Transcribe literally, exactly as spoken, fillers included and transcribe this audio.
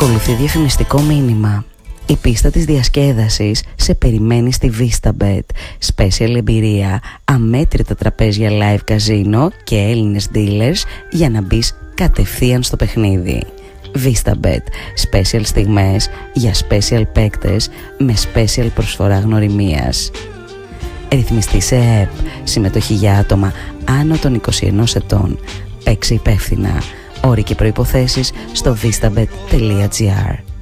Ακολουθεί διαφημιστικό μήνυμα. Η πίστα της διασκέδασης σε περιμένει στη VistaBet. Special εμπειρία, αμέτρητα τραπέζια live καζίνο και Έλληνες dealers για να μπεις κατευθείαν στο παιχνίδι. VistaBet. Special στιγμές για special παίκτες με special προσφορά γνωριμίας. Ρυθμιστή σε ΕΕΠ. Συμμετοχή για άτομα άνω των είκοσι ενός ετών. Παίξε υπεύθυνα. Όροι και προϋποθέσεις στο vistabet τελεία gr.